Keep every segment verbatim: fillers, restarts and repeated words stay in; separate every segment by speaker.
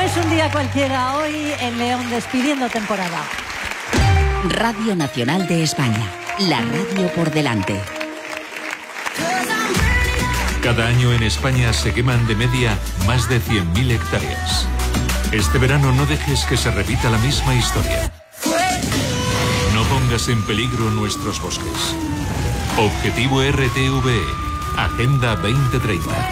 Speaker 1: es un día cualquiera hoy en León despidiendo temporada.
Speaker 2: Radio Nacional de España, la radio por delante.
Speaker 3: Cada año en España se queman de media más de cien mil hectáreas. Este verano no dejes que se repita la misma historia. No pongas en peligro nuestros bosques. Objetivo R T V E, Agenda veinte treinta.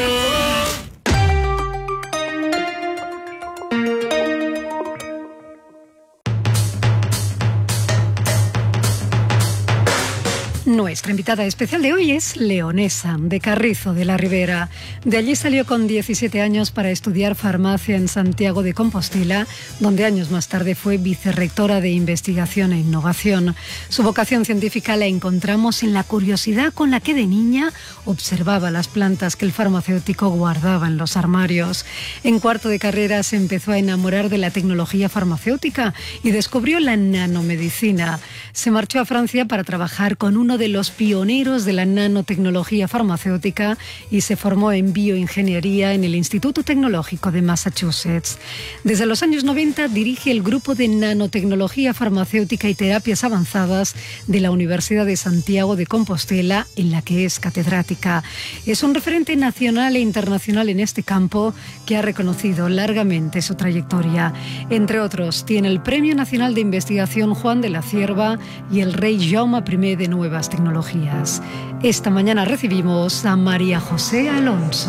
Speaker 4: Nuestra invitada especial de hoy es leonesa, de Carrizo de la Ribera. De allí salió con diecisiete años para estudiar farmacia en Santiago de Compostela, donde años más tarde fue vicerrectora de Investigación e Innovación. Su vocación científica la encontramos en la curiosidad con la que de niña observaba las plantas que el farmacéutico guardaba en los armarios. En cuarto de carrera se empezó a enamorar de la tecnología farmacéutica y descubrió la nanomedicina. Se marchó a Francia para trabajar con uno de los pioneros de la nanotecnología farmacéutica y se formó en bioingeniería en el Instituto Tecnológico de Massachusetts. Desde los años noventa dirige el grupo de nanotecnología farmacéutica y terapias avanzadas de la Universidad de Santiago de Compostela, en la que es catedrática. Es un referente nacional e internacional en este campo que ha reconocido largamente su trayectoria. Entre otros, tiene el Premio Nacional de Investigación Juan de la Cierva y el Rey Jaume I de Nuevas Tecnologías. Esta mañana recibimos a María José Alonso.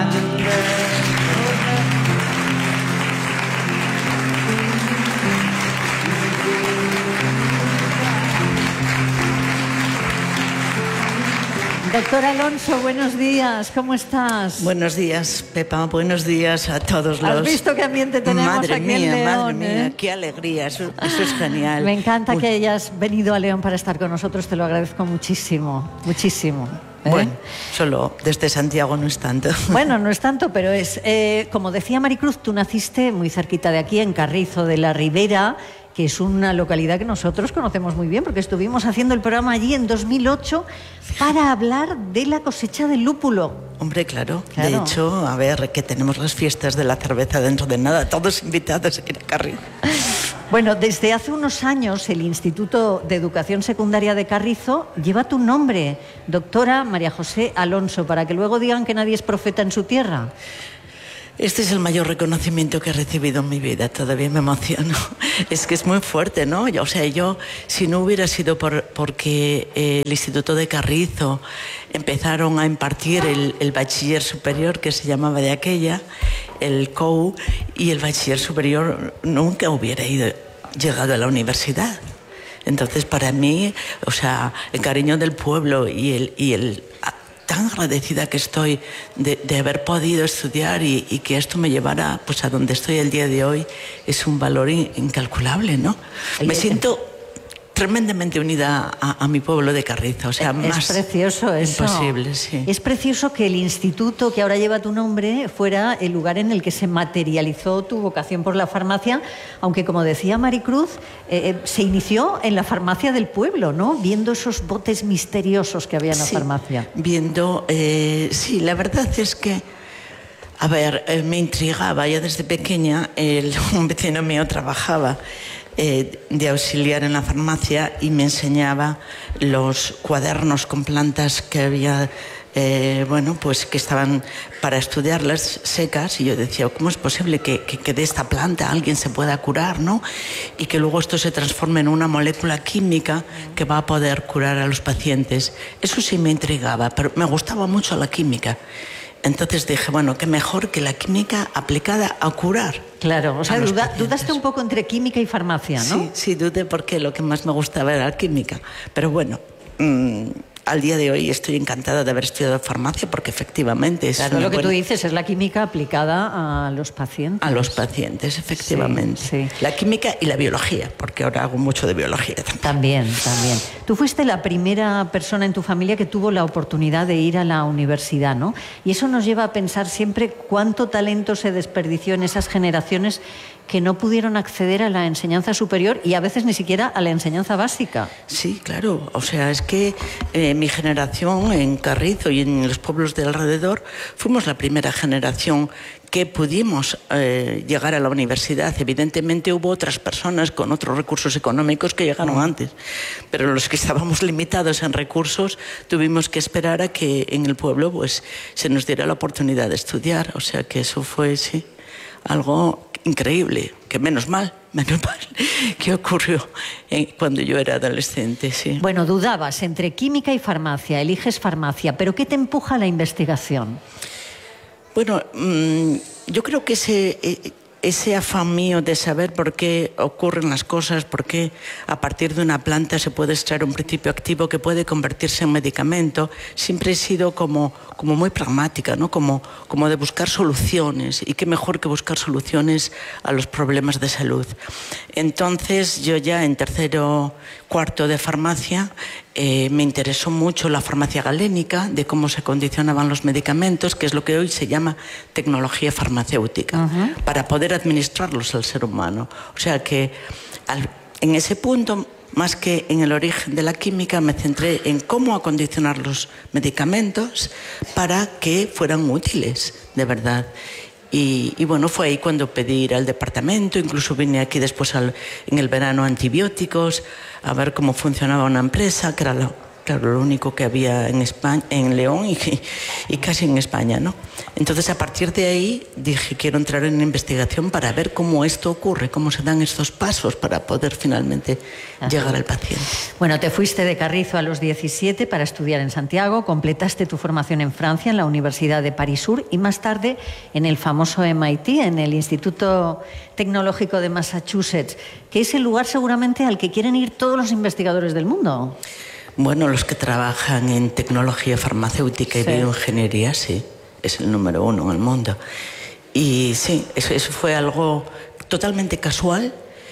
Speaker 1: Doctora Alonso, buenos días, ¿cómo estás?
Speaker 5: Buenos días, Pepa, buenos días a todos los...
Speaker 1: ¿Has visto qué ambiente tenemos
Speaker 5: madre
Speaker 1: aquí
Speaker 5: mía,
Speaker 1: en León?
Speaker 5: Madre mía,
Speaker 1: ¿eh?
Speaker 5: qué alegría, eso, eso es genial.
Speaker 1: Me encanta
Speaker 5: Uy.
Speaker 1: que hayas venido a León para estar con nosotros, te lo agradezco muchísimo, muchísimo. ¿eh?
Speaker 5: Bueno, solo desde Santiago no es tanto.
Speaker 1: Bueno, no es tanto, pero es... Eh, como decía Maricruz, tú naciste muy cerquita de aquí, en Carrizo de la Ribera, que es una localidad que nosotros conocemos muy bien, porque estuvimos haciendo el programa allí en dos mil ocho para hablar de la cosecha del lúpulo.
Speaker 5: Hombre, claro.
Speaker 1: Claro.
Speaker 5: De hecho, a ver, que tenemos las fiestas de la cerveza dentro de nada, todos invitados a ir a Carrizo.
Speaker 1: Bueno, desde hace unos años el Instituto de Educación Secundaria de Carrizo lleva tu nombre, doctora María José Alonso, para que luego digan que nadie es profeta en su tierra.
Speaker 5: Este es el mayor reconocimiento que he recibido en mi vida, todavía me emociono. Es que es muy fuerte, ¿no? O sea, yo, si no hubiera sido por, porque eh, el Instituto de Carrizo empezaron a impartir el, el bachiller superior, que se llamaba de aquella, el C O U, y el bachiller superior nunca hubiera ido, llegado a la universidad. Entonces, para mí, o sea, el cariño del pueblo y el... Y el tan agradecida que estoy de, de haber podido estudiar y, y que esto me llevara pues, a donde estoy el día de hoy, es un valor in, incalculable, ¿no? Me siento tremendamente unida a, a mi pueblo de Carrizo, o sea,
Speaker 1: es
Speaker 5: más
Speaker 1: precioso eso.
Speaker 5: Imposible, sí.
Speaker 1: Es precioso que el instituto que ahora lleva tu nombre fuera el lugar en el que se materializó tu vocación por la farmacia, aunque como decía Maricruz, eh, se inició en la farmacia del pueblo, ¿no? Viendo esos botes misteriosos que había en la
Speaker 5: sí,
Speaker 1: farmacia.
Speaker 5: Viendo, eh, sí, la verdad es que, a ver, eh, me intrigaba, ya desde pequeña, el, un vecino mío trabajaba Eh, de auxiliar en la farmacia y me enseñaba los cuadernos con plantas que había, eh, bueno, pues que estaban para estudiarlas secas, y yo decía, ¿cómo es posible que, que, que de esta planta alguien se pueda curar, ¿no? Y que luego esto se transforme en una molécula química que va a poder curar a los pacientes. Eso sí me intrigaba, pero me gustaba mucho la química. Entonces dije, bueno, qué mejor que la química aplicada a curar.
Speaker 1: Claro, o sea, duda,
Speaker 5: pacientes.
Speaker 1: dudaste un poco entre química y farmacia, ¿no?
Speaker 5: Sí, sí, dudé porque lo que más me gustaba era la química. Pero bueno, mmm, al día de hoy estoy encantada de haber estudiado farmacia porque efectivamente es
Speaker 1: Claro,
Speaker 5: una
Speaker 1: lo que
Speaker 5: buena...
Speaker 1: tú dices es la química aplicada a los pacientes.
Speaker 5: A los pacientes, efectivamente.
Speaker 1: Sí, sí.
Speaker 5: La química y la biología, porque ahora hago mucho de biología también.
Speaker 1: También, también. Tú fuiste la primera persona en tu familia que tuvo la oportunidad de ir a la universidad, ¿no? Y eso nos lleva a pensar siempre cuánto talento se desperdició en esas generaciones que no pudieron acceder a la enseñanza superior y a veces ni siquiera a la enseñanza básica.
Speaker 5: Sí, claro. O sea, es que eh, mi generación en Carrizo y en los pueblos de alrededor fuimos la primera generación que pudimos eh, llegar a la universidad. Evidentemente hubo otras personas con otros recursos económicos que llegaron antes, pero los que estábamos limitados en recursos tuvimos que esperar a que en el pueblo pues se nos diera la oportunidad de estudiar. O sea que eso fue, sí, algo increíble, que menos mal, menos mal, que ocurrió eh, cuando yo era adolescente, sí.
Speaker 1: Bueno, dudabas entre química y farmacia, eliges farmacia, pero ¿qué te empuja a la investigación?
Speaker 5: Bueno, mmm, yo creo que ese, ese afán mío de saber por qué ocurren las cosas, por qué a partir de una planta se puede extraer un principio activo que puede convertirse en medicamento, siempre he sido como, como muy pragmática, ¿no? Como, como de buscar soluciones, y qué mejor que buscar soluciones a los problemas de salud. Entonces yo ya en tercero, cuarto de farmacia, Eh, me interesó mucho la farmacia galénica, de cómo se condicionaban los medicamentos, que es lo que hoy se llama tecnología farmacéutica, uh-huh. para poder administrarlos al ser humano. O sea que al, en ese punto, más que en el origen de la química, me centré en cómo acondicionar los medicamentos para que fueran útiles, de verdad. Y, y bueno, fue ahí cuando pedí ir al departamento, incluso vine aquí después al, en el verano a antibióticos, a ver cómo funcionaba una empresa, que era lo, claro, lo único que había en España, en León y, y casi en España, ¿no? Entonces, a partir de ahí dije, quiero entrar en investigación para ver cómo esto ocurre, cómo se dan estos pasos para poder finalmente Ajá. llegar al paciente.
Speaker 1: Bueno, te fuiste de Carrizo a los diecisiete para estudiar en Santiago, completaste tu formación en Francia, en la Universidad de París Sur, y más tarde en el famoso M I T, en el Instituto Tecnológico de Massachusetts, que es el lugar seguramente al que quieren ir todos los investigadores del mundo.
Speaker 5: Bueno, los que trabajan en tecnología farmacéutica y sí. bioingeniería, sí, es el número uno en el mundo. Y sí, eso, eso fue algo totalmente casual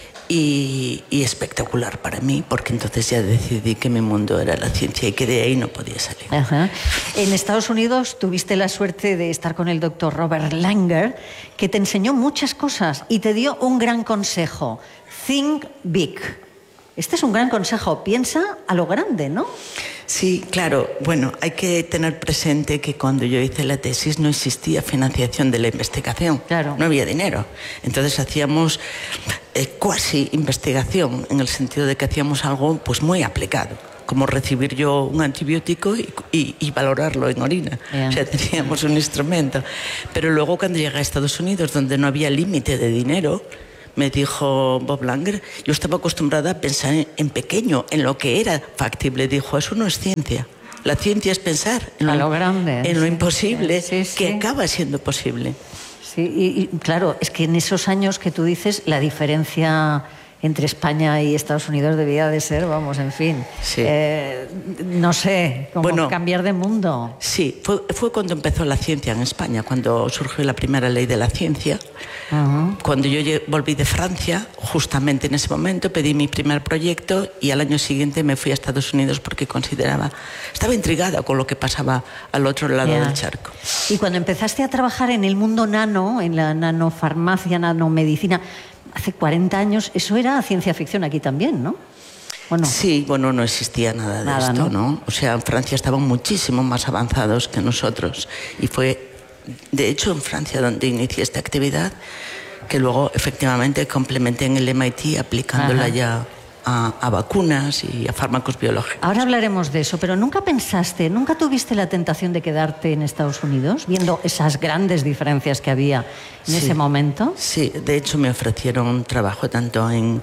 Speaker 5: y, y espectacular para mí, porque entonces ya decidí que mi mundo era la ciencia y que de ahí no podía salir.
Speaker 1: Ajá. En Estados Unidos tuviste la suerte de estar con el doctor Robert Langer, que te enseñó muchas cosas y te dio un gran consejo: think big. Este es un gran consejo, piensa a lo grande, ¿no?
Speaker 5: Sí, claro. Bueno, hay que tener presente que cuando yo hice la tesis no existía financiación de la investigación.
Speaker 1: Claro.
Speaker 5: No había dinero. Entonces hacíamos eh, cuasi investigación, en el sentido de que hacíamos algo pues muy aplicado, como recibir yo un antibiótico y, y, y valorarlo en orina. Yeah. O sea, teníamos un instrumento. Pero luego cuando llegué a Estados Unidos, donde no había límite de dinero, me dijo Bob Langer, yo estaba acostumbrada a pensar en, en pequeño, en lo que era factible. Dijo, eso no es ciencia. La ciencia es pensar en
Speaker 1: a
Speaker 5: lo,
Speaker 1: lo grande,
Speaker 5: en lo
Speaker 1: sí,
Speaker 5: imposible,
Speaker 1: sí, sí,
Speaker 5: que
Speaker 1: sí.
Speaker 5: acaba siendo posible.
Speaker 1: Sí, y, y claro, es que en esos años que tú dices, la diferencia entre España y Estados Unidos debía de ser, vamos, en fin,
Speaker 5: sí.
Speaker 1: eh, no sé, como
Speaker 5: bueno,
Speaker 1: cambiar de mundo.
Speaker 5: Sí, fue, fue cuando empezó la ciencia en España, cuando surgió la primera ley de la ciencia. Uh-huh. Cuando yo volví de Francia, justamente en ese momento pedí mi primer proyecto y al año siguiente me fui a Estados Unidos porque consideraba, estaba intrigada con lo que pasaba al otro lado yeah. del charco.
Speaker 1: Y cuando empezaste a trabajar en el mundo nano, en la nanofarmacia, nanomedicina, hace cuarenta años, eso era ciencia ficción aquí también, ¿no? ¿O no?
Speaker 5: Sí, bueno, no existía nada de nada, esto, ¿no? ¿no? O sea, en Francia estaban muchísimo más avanzados que nosotros. Y fue, de hecho, en Francia donde inicié esta actividad, que luego efectivamente complementé en el M I T aplicándola Ajá. ya a, a vacunas y a fármacos biológicos.
Speaker 1: Ahora hablaremos de eso, pero ¿nunca pensaste, nunca tuviste la tentación de quedarte en Estados Unidos, viendo esas grandes diferencias que había en
Speaker 5: sí,
Speaker 1: ese momento?
Speaker 5: Sí, de hecho me ofrecieron trabajo tanto en,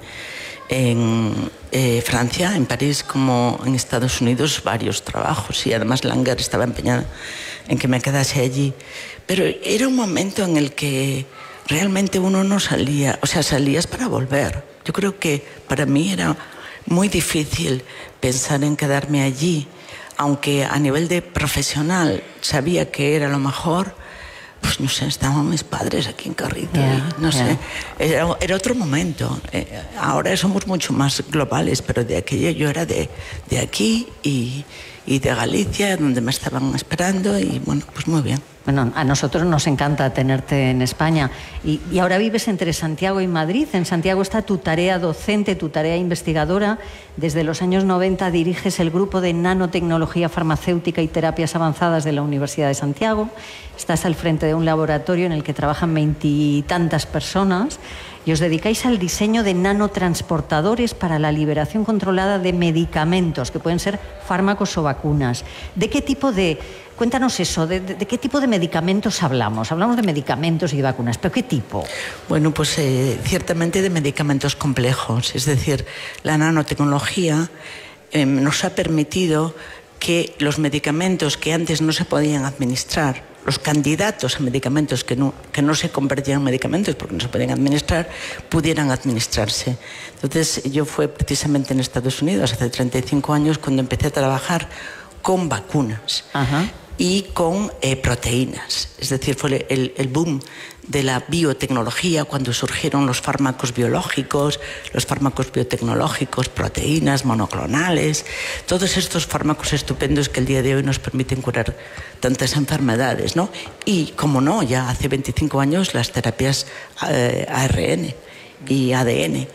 Speaker 5: en eh, Francia, en París, como en Estados Unidos, varios trabajos, y además Langer estaba empeñado en que me quedase allí. Pero era un momento en el que realmente uno no salía, o sea, salías para volver. Yo creo que para mí era muy difícil pensar en quedarme allí, aunque a nivel de profesional sabía que era lo mejor. Pues no sé, estaban mis padres aquí en Carrizo, yeah, y no yeah. sé, era, era otro momento. Eh, ahora somos mucho más globales, pero de aquella yo era de, de aquí y, y de Galicia, donde me estaban esperando, y bueno, pues muy bien.
Speaker 1: Bueno, a nosotros nos encanta tenerte en España. Y, y ahora vives entre Santiago y Madrid. En Santiago está tu tarea docente, tu tarea investigadora. Desde los años noventa diriges el grupo de nanotecnología farmacéutica y terapias avanzadas de la Universidad de Santiago. Estás al frente de un laboratorio en el que trabajan veintitantas personas y os dedicáis al diseño de nanotransportadores para la liberación controlada de medicamentos, que pueden ser fármacos o vacunas. ¿De qué tipo de... Cuéntanos eso, ¿de, de, de qué tipo de medicamentos hablamos? Hablamos de medicamentos y de vacunas, ¿pero qué tipo?
Speaker 5: Bueno, pues eh, ciertamente de medicamentos complejos. Es decir, la nanotecnología eh, nos ha permitido que los medicamentos que antes no se podían administrar, los candidatos a medicamentos que no, que no se convertían en medicamentos porque no se podían administrar, pudieran administrarse. Entonces, yo fue precisamente en Estados Unidos hace treinta y cinco años cuando empecé a trabajar con vacunas. Ajá. Y con eh, proteínas. Es decir, fue el, el boom de la biotecnología cuando surgieron los fármacos biológicos, los fármacos biotecnológicos, proteínas, monoclonales, todos estos fármacos estupendos que el día de hoy nos permiten curar tantas enfermedades, ¿no? Y, como no, ya hace veinticinco años las terapias eh, A R N y A D N.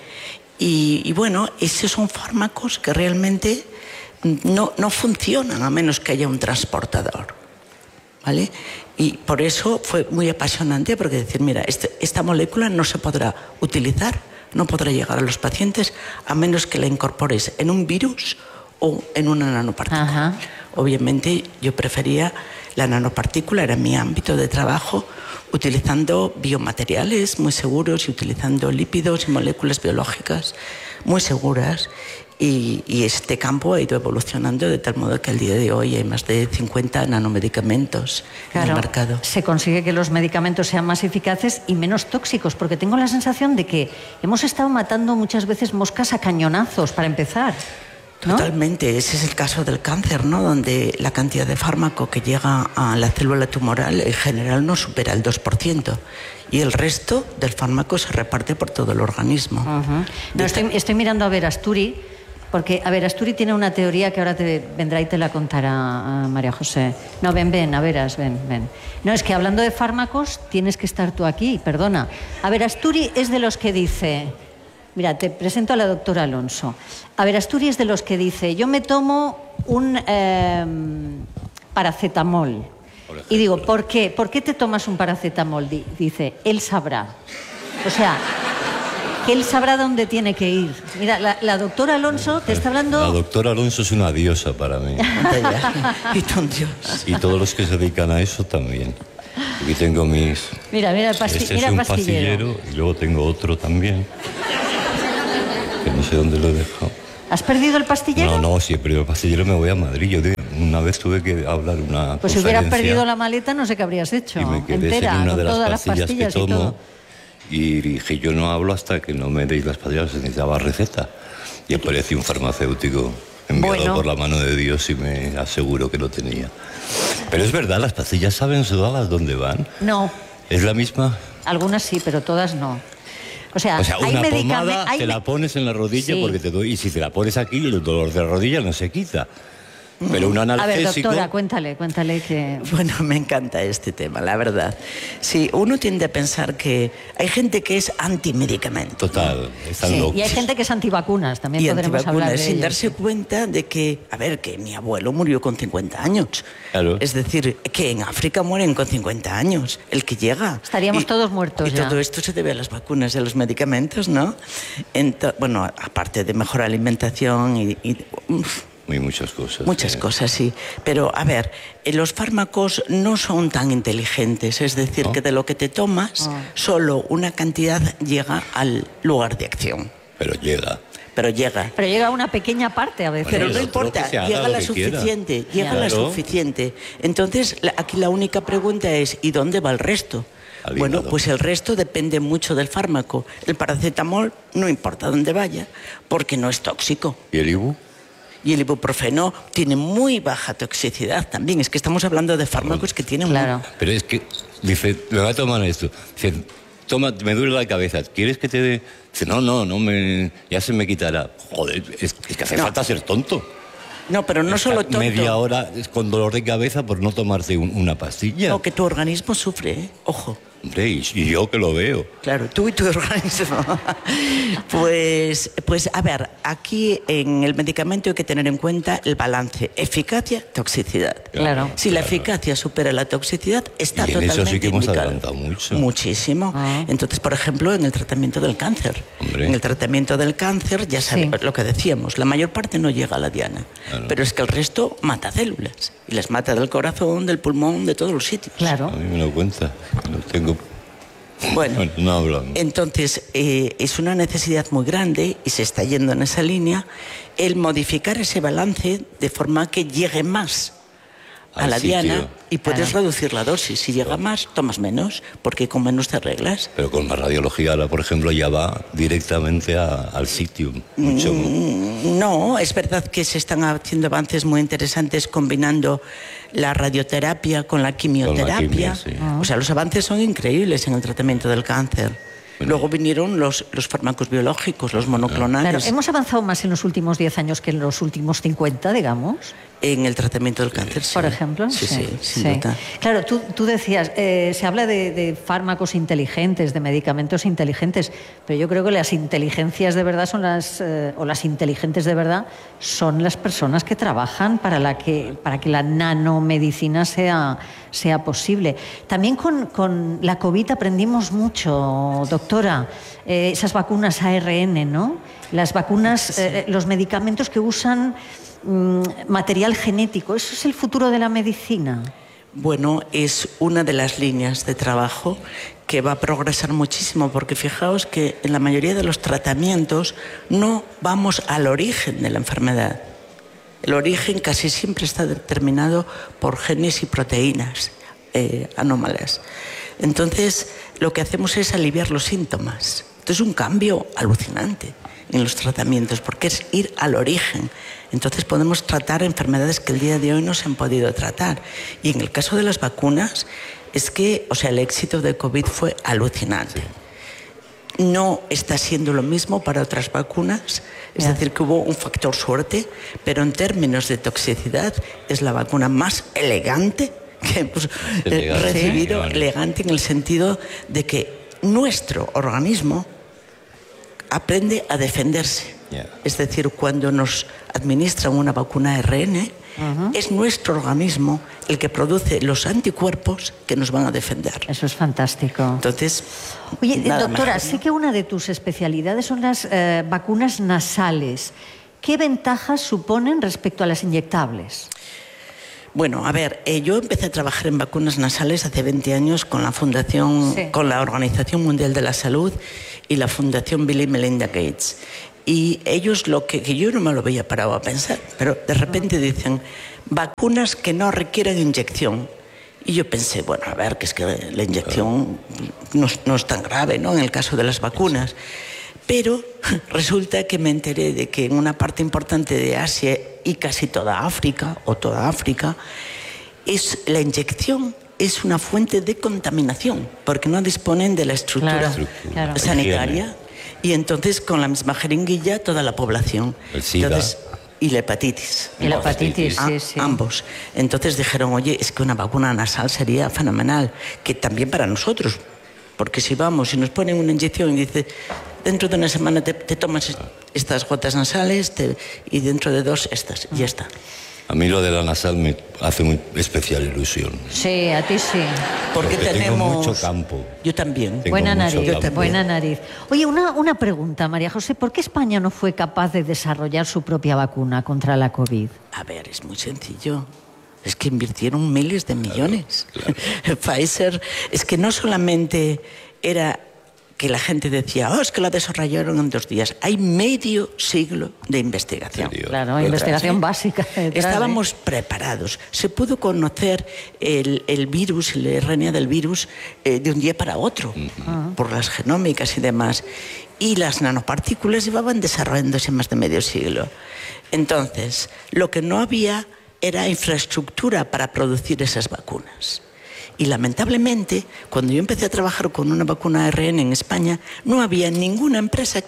Speaker 5: Y, y bueno, esos son fármacos que realmente no, no funcionan a menos que haya un transportador, ¿vale? Y por eso fue muy apasionante, porque decir, mira, este, esta molécula no se podrá utilizar, no podrá llegar a los pacientes a menos que la incorpores en un virus o en una nanopartícula. Ajá. Obviamente yo prefería la nanopartícula, era mi ámbito de trabajo, utilizando biomateriales muy seguros y utilizando lípidos y moléculas biológicas muy seguras. Y, y este campo ha ido evolucionando de tal modo que al día de hoy hay más de cincuenta nanomedicamentos claro, en el mercado.
Speaker 1: Se consigue que los medicamentos sean más eficaces y menos tóxicos, porque tengo la sensación de que hemos estado matando muchas veces moscas a cañonazos, para empezar, ¿no?
Speaker 5: Totalmente, ese es el caso del cáncer, ¿no? Donde la cantidad de fármaco que llega a la célula tumoral en general no supera el dos por ciento. Y el resto del fármaco se reparte por todo el organismo. Uh-huh.
Speaker 1: No, estoy, estoy mirando a Verasturi, porque, a ver, Asturi tiene una teoría que ahora te vendrá y te la contará a María José. No, ven, ven, a veras, ven, ven. No, es que hablando de fármacos tienes que estar tú aquí, perdona. A ver, Asturi es de los que dice... Mira, te presento a la doctora Alonso. A ver, Asturi es de los que dice, yo me tomo un eh, paracetamol. Y digo, ¿por qué? ¿Por qué te tomas un paracetamol? Dice, él sabrá. O sea... que él sabrá dónde tiene que ir. Mira, la, la doctora Alonso te está hablando...
Speaker 6: La doctora Alonso es una diosa para mí.
Speaker 5: Y tan Dios.
Speaker 6: Y todos los que se dedican a eso también. Aquí tengo mis...
Speaker 1: Mira, mira el pasti
Speaker 6: este
Speaker 1: mira
Speaker 6: es un
Speaker 1: pastillero.
Speaker 6: pastillero. Y luego tengo otro también. Que no sé dónde lo he dejado.
Speaker 1: ¿Has perdido el pastillero?
Speaker 6: No, no, si he perdido el pastillero me voy a Madrid. Yo de, una vez tuve que hablar una
Speaker 1: Pues si hubieras perdido la maleta no sé qué habrías hecho.
Speaker 6: Y me quedé
Speaker 1: entera,
Speaker 6: sin una
Speaker 1: con
Speaker 6: de las
Speaker 1: todas
Speaker 6: pastillas,
Speaker 1: las pastillas
Speaker 6: que tomo.
Speaker 1: Y todo.
Speaker 6: Y dije, yo no hablo hasta que no me deis las pastillas, se necesitaba receta. Y apareció un farmacéutico enviado bueno. por la mano de Dios y me aseguró que lo tenía. Pero es verdad, ¿las pastillas saben todas dónde van?
Speaker 1: No.
Speaker 6: ¿Es la misma?
Speaker 1: Algunas sí, pero todas no. O sea,
Speaker 6: o sea una
Speaker 1: hay
Speaker 6: pomada
Speaker 1: hay
Speaker 6: te la pones en la rodilla sí. porque te doy, y si te la pones aquí, el dolor de la rodilla no se quita. Pero un analgésico...
Speaker 1: A ver, doctora, cuéntale, cuéntale que...
Speaker 5: Bueno, me encanta este tema, la verdad. Sí, uno tiende a pensar que hay gente que es antimedicamento.
Speaker 6: Total, están
Speaker 1: sí,
Speaker 6: locos.
Speaker 1: Y hay gente que es antivacunas, también
Speaker 5: y
Speaker 1: podremos hablar de
Speaker 5: sin
Speaker 1: ellos.
Speaker 5: darse cuenta de que, a ver, que mi abuelo murió con cincuenta años.
Speaker 6: Claro.
Speaker 5: Es decir, que en África mueren con cincuenta años, el que llega.
Speaker 1: Estaríamos
Speaker 5: y,
Speaker 1: todos muertos
Speaker 5: y
Speaker 1: ya.
Speaker 5: Y todo esto se debe a las vacunas y a los medicamentos, ¿no? Ento bueno, aparte de mejor alimentación y... y uf,
Speaker 6: Muy muchas cosas.
Speaker 5: Muchas
Speaker 6: eh.
Speaker 5: cosas, sí. Pero, a ver, los fármacos no son tan inteligentes. Es decir, ¿no? que de lo que te tomas, oh. solo una cantidad llega al lugar de acción.
Speaker 6: Pero llega.
Speaker 5: Pero llega.
Speaker 1: Pero llega una pequeña parte a veces.
Speaker 5: Pero no importa, llega la suficiente. Quiera. Llega claro. la suficiente. Entonces, la, aquí la única pregunta es, ¿y dónde va el resto? Bueno, pues el resto depende mucho del fármaco. El paracetamol no importa dónde vaya, porque no es tóxico.
Speaker 6: ¿Y el ibu?
Speaker 5: Y el ibuprofeno tiene muy baja toxicidad también. Es que estamos hablando de fármacos que tienen...
Speaker 1: Claro.
Speaker 5: Muy...
Speaker 6: Pero es que, dice, me va a tomar esto. Dice, toma, me duele la cabeza. ¿Quieres que te dé...? Dice, no, no, no, me, ya se me quitará. Joder, es, es que hace no. falta ser tonto.
Speaker 5: No, pero no solo tonto.
Speaker 6: Media hora con dolor de cabeza por no tomarte un, una pastilla.
Speaker 5: No, que tu organismo sufre, ¿eh? Ojo.
Speaker 6: Hombre, y, y yo que lo veo.
Speaker 5: Claro, tú y tu organismo. pues, pues, a ver, aquí en el medicamento hay que tener en cuenta el balance eficacia, toxicidad.
Speaker 1: Claro.
Speaker 5: Si la eficacia supera la toxicidad, está
Speaker 6: y en
Speaker 5: totalmente
Speaker 6: eso sí que hemos
Speaker 5: indicado.
Speaker 6: adelantado mucho.
Speaker 5: Muchísimo.
Speaker 1: Ah.
Speaker 5: Entonces, por ejemplo, en el tratamiento del cáncer.
Speaker 6: Hombre.
Speaker 5: En el tratamiento del cáncer, ya sabemos
Speaker 1: Sí.
Speaker 5: lo que decíamos, la mayor parte no llega a la diana.
Speaker 6: Claro.
Speaker 5: Pero es que el resto mata células. Y las mata del corazón, del pulmón, de todos los sitios.
Speaker 1: Claro.
Speaker 6: A mí me lo cuenta. Lo tengo...
Speaker 5: Bueno,
Speaker 6: no hablamos.
Speaker 5: entonces eh, es una necesidad muy grande y se está yendo en esa línea el modificar ese balance de forma que llegue más a
Speaker 6: Al
Speaker 5: la
Speaker 6: sitio.
Speaker 5: diana y puedes
Speaker 1: Claro.
Speaker 5: reducir la dosis. Si llega más, tomas menos, porque con menos te arreglas.
Speaker 6: Pero con la radiología ahora, por ejemplo, ya va directamente a, al sitio. Mucho.
Speaker 5: Mm, No, es verdad que se están haciendo avances muy interesantes combinando la radioterapia con la quimioterapia.
Speaker 6: quimio, sí.
Speaker 5: O sea, los avances son increíbles en el tratamiento del cáncer.
Speaker 6: Bueno.
Speaker 5: Luego vinieron los, los fármacos biológicos, los monoclonales.
Speaker 1: Claro, hemos avanzado más en los últimos diez años que en los últimos cincuenta, digamos.
Speaker 5: En el tratamiento del cáncer, sí.
Speaker 1: Por ejemplo.
Speaker 5: Sí, sí, sin
Speaker 1: sí.
Speaker 5: duda.
Speaker 1: Claro, tú, tú decías, eh, se habla de, de fármacos inteligentes, de medicamentos inteligentes, pero yo creo que las inteligencias de verdad son las, eh, o las inteligentes de verdad, son las personas que trabajan para, la que, para que la nanomedicina sea, sea posible. También con, con la COVID aprendimos mucho, doctora, eh, esas vacunas A R N, ¿no? Las vacunas, eh, los medicamentos que usan material genético. ¿Eso es el futuro de la medicina?
Speaker 5: Bueno, es una de las líneas de trabajo que va a progresar muchísimo, porque fijaos que en la mayoría de los tratamientos no vamos al origen de la enfermedad. El origen casi siempre está determinado por genes y proteínas eh, anómalas. Entonces, lo que hacemos es aliviar los síntomas. Esto es un cambio alucinante en los tratamientos, porque es ir al origen. Entonces podemos tratar enfermedades que el día de hoy no se han podido tratar. Y en el caso de las vacunas, es que, o sea, el éxito de COVID fue alucinante. No está siendo lo mismo para otras vacunas, es
Speaker 1: Ya.
Speaker 5: decir, que hubo un factor suerte, pero en términos de toxicidad es la vacuna más elegante que hemos
Speaker 6: Elegante.
Speaker 5: recibido,
Speaker 6: Sí.
Speaker 5: elegante en el sentido de que nuestro organismo aprende a defenderse.
Speaker 6: Yeah.
Speaker 5: Es decir, cuando nos administran una vacuna A R N, uh-huh. es nuestro organismo el que produce los anticuerpos que nos van a defender.
Speaker 1: Eso es fantástico.
Speaker 5: Entonces,
Speaker 1: Oye,
Speaker 5: nada
Speaker 1: doctora,
Speaker 5: mejor, ¿no?
Speaker 1: sé que una de tus especialidades son las eh, vacunas nasales. ¿Qué ventajas suponen respecto a las inyectables?
Speaker 5: Bueno, a ver, eh, yo empecé a trabajar en vacunas nasales hace veinte años con la Fundación,
Speaker 1: Sí.
Speaker 5: con la Organización Mundial de la Salud y la Fundación Bill y Melinda Gates. Y ellos, lo que, que yo no me lo había parado a pensar, pero de repente dicen, vacunas que no requieren inyección. Y yo pensé, bueno, a ver, que es que la inyección no, no es tan grave, ¿no?, en el caso de las vacunas. Pero resulta que me enteré de que en una parte importante de Asia y casi toda África, o toda África, es, la inyección es una fuente de contaminación, porque no disponen de la estructura
Speaker 1: Claro, claro.
Speaker 5: sanitaria. Y entonces, con la misma jeringuilla, toda la población.
Speaker 6: El SIDA.
Speaker 5: Entonces, y la hepatitis.
Speaker 1: Y la hepatitis,
Speaker 5: Ah,
Speaker 1: sí, sí.
Speaker 5: ambos. Entonces dijeron, oye, es que una vacuna nasal sería fenomenal, que también para nosotros, porque si vamos y nos ponen una inyección y dice, dentro de una semana te, te tomas estas gotas nasales te, y dentro de dos estas, y ya está.
Speaker 6: A mí lo de la nasal me hace muy especial ilusión.
Speaker 1: Sí, a ti sí.
Speaker 5: Porque,
Speaker 6: Porque tengo
Speaker 5: tenemos
Speaker 6: mucho campo.
Speaker 5: Yo también.
Speaker 6: Tengo
Speaker 1: Buena
Speaker 6: mucho
Speaker 1: nariz,
Speaker 6: campo.
Speaker 1: buena nariz. Oye, una, una pregunta, María José. ¿Por qué España no fue capaz de desarrollar su propia vacuna contra la COVID?
Speaker 5: A ver, es muy sencillo. Es que invirtieron miles de millones. Pfizer, es que no solamente era que la gente decía, oh, es que la desarrollaron en dos días. Hay medio siglo de investigación.
Speaker 6: Serio.
Speaker 1: Claro,
Speaker 6: Detrás,
Speaker 1: investigación
Speaker 5: ¿eh?
Speaker 1: básica. detrás,
Speaker 5: Estábamos
Speaker 1: ¿eh?
Speaker 5: preparados. Se pudo conocer el, el virus, el R N A del virus, eh, de un día para otro, uh-huh. por las genómicas y demás. Y las nanopartículas llevaban desarrollándose más de medio siglo. Entonces, lo que no había era infraestructura para producir esas vacunas. Y lamentablemente, cuando yo empecé a trabajar con una vacuna A R N en España, no había ninguna empresa que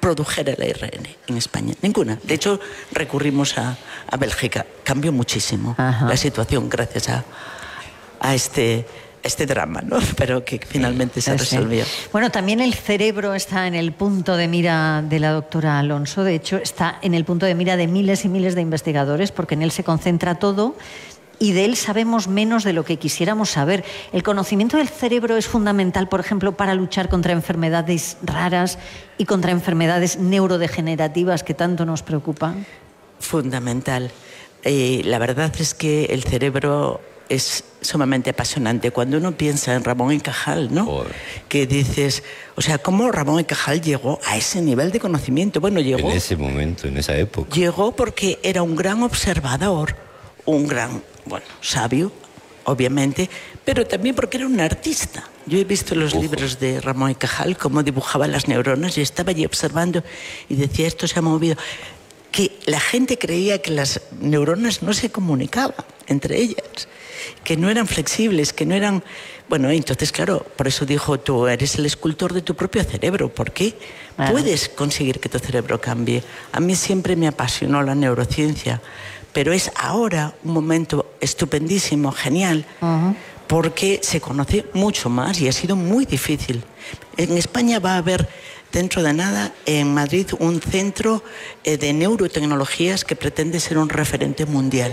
Speaker 5: produjera el A R N en España. Ninguna. De hecho, recurrimos a, a Bélgica. Cambió muchísimo Ajá. la situación gracias a, a este... este drama, ¿no? Pero que finalmente se resolvió.
Speaker 1: Sí. Bueno, también el cerebro está en el punto de mira de la doctora Alonso. De hecho, está en el punto de mira de miles y miles de investigadores, porque en él se concentra todo y de él sabemos menos de lo que quisiéramos saber. ¿El conocimiento del cerebro es fundamental, por ejemplo, para luchar contra enfermedades raras y contra enfermedades neurodegenerativas que tanto nos preocupan?
Speaker 5: Fundamental. Eh, la verdad es que el cerebro es sumamente apasionante. Cuando uno piensa en Ramón y Cajal, ¿no? Oh. Que dices, o sea, ¿cómo Ramón y Cajal llegó a ese nivel de conocimiento? Bueno, llegó...
Speaker 6: En ese momento, en esa época.
Speaker 5: Llegó porque era un gran observador, un gran, bueno, sabio, obviamente, pero también porque era un artista. Yo he visto los Ojo. libros de Ramón y Cajal, cómo dibujaba las neuronas, y estaba allí observando y decía, esto se ha movido. Que la gente creía que las neuronas no se comunicaban entre ellas, que no eran flexibles, que no eran... Bueno, entonces, claro, por eso dijo, tú eres el escultor de tu propio cerebro. ¿Por qué? Claro. Puedes conseguir que tu cerebro cambie. A mí siempre me apasionó la neurociencia, pero es ahora un momento estupendísimo, genial, uh-huh. porque se conoce mucho más y ha sido muy difícil. En España va a haber... dentro de nada, en Madrid, un centro eh, de neurotecnologías que pretende ser un referente mundial.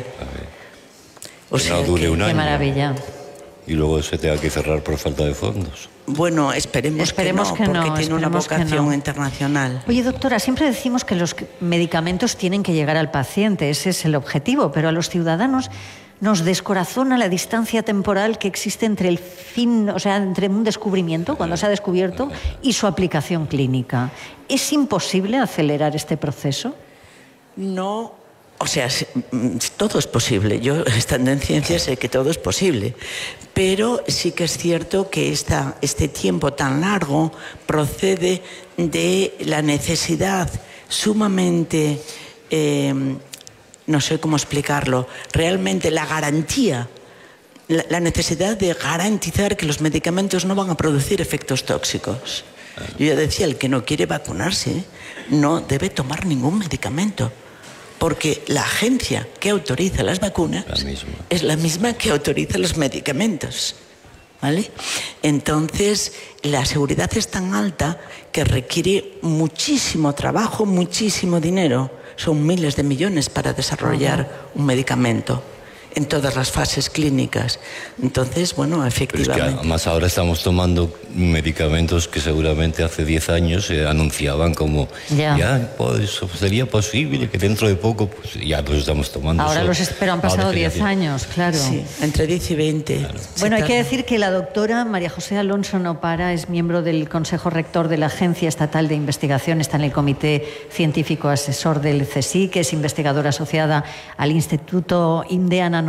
Speaker 6: O sea, no dure
Speaker 1: que,
Speaker 6: un año.
Speaker 1: Qué maravilla.
Speaker 6: Y luego se tenga que cerrar por falta de fondos.
Speaker 5: Bueno, esperemos,
Speaker 1: esperemos
Speaker 5: que no,
Speaker 1: que
Speaker 5: porque
Speaker 1: no,
Speaker 5: tiene una vocación
Speaker 1: no.
Speaker 5: internacional.
Speaker 1: Oye, doctora, siempre decimos que los medicamentos tienen que llegar al paciente, ese es el objetivo, pero a los ciudadanos nos descorazona la distancia temporal que existe entre el fin, o sea, entre un descubrimiento, cuando se ha descubierto, y su aplicación clínica. ¿Es imposible acelerar este proceso?
Speaker 5: No, o sea, todo es posible. Yo, estando en ciencia, sé que todo es posible. Pero sí que es cierto que esta, este tiempo tan largo procede de la necesidad sumamente... Eh, no sé cómo explicarlo, realmente la garantía, la, la necesidad de garantizar que los medicamentos no van a producir efectos tóxicos. Yo ya decía, el que no quiere vacunarse no debe tomar ningún medicamento, porque la agencia que autoriza las vacunas
Speaker 6: la misma.
Speaker 5: es la misma que autoriza los medicamentos. ¿Vale? Entonces, la seguridad es tan alta que requiere muchísimo trabajo, muchísimo dinero. Son miles de millones para desarrollar uh-huh. un medicamento en todas las fases clínicas. Entonces, bueno, efectivamente...
Speaker 6: Pero es que además ahora estamos tomando medicamentos que seguramente hace diez años se anunciaban como ya, ya pues, sería posible que dentro de poco, pues ya los estamos tomando.
Speaker 1: Ahora los pero han pasado diez años, claro.
Speaker 5: Sí, entre diez y veinte. Claro.
Speaker 1: Bueno, hay que decir que la doctora María José Alonso Nopara es miembro del Consejo Rector de la Agencia Estatal de Investigación, está en el Comité Científico Asesor del C S I C, es investigadora asociada al Instituto Indiana